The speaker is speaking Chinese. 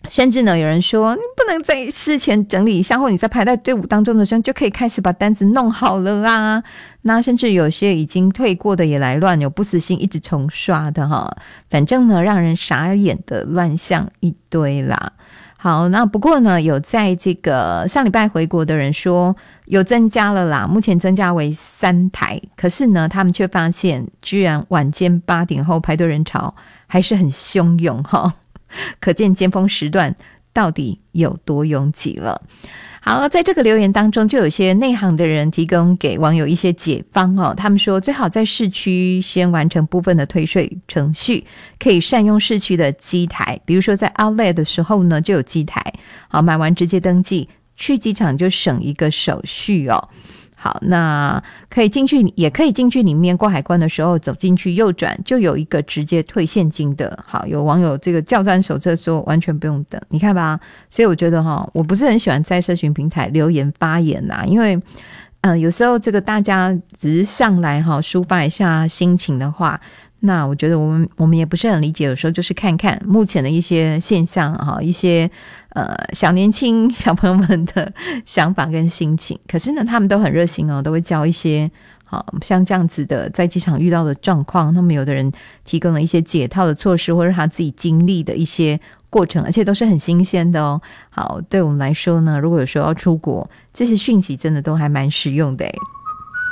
甚至呢，有人说你不能在事前整理一下，或你在排在队伍当中的时候就可以开始把单子弄好了啊。那甚至有些已经退过的也来乱，有不死心一直重刷的哈。反正呢，让人傻眼的乱象一堆啦。好，那不过呢，有在这个上礼拜回国的人说有增加了啦，目前增加为3台，可是呢，他们却发现居然晚间8点后排队人潮还是很汹涌哈。可见尖峰时段到底有多拥挤了。好，在这个留言当中就有些内行的人提供给网友一些解方哦。他们说最好在市区先完成部分的退税程序，可以善用市区的机台，比如说在 Outlet 的时候呢就有机台，好，买完直接登记，去机场就省一个手续哦。好，那可以进去，也可以进去里面过海关的时候走进去右转就有一个直接退现金的。好，有网友这个教战手册说完全不用等，你看吧。所以我觉得我不是很喜欢在社群平台留言发言啦，因为有时候这个大家只是上来抒发一下心情的话，那我觉得我们也不是很理解，有时候就是看看目前的一些现象一些小年轻小朋友们的想法跟心情。可是呢，他们都很热心都会教一些像这样子的在机场遇到的状况，他们有的人提供了一些解套的措施，或者他自己经历的一些过程，而且都是很新鲜的哦。好，对我们来说呢，如果有时候要出国，这些讯息真的都还蛮实用的耶。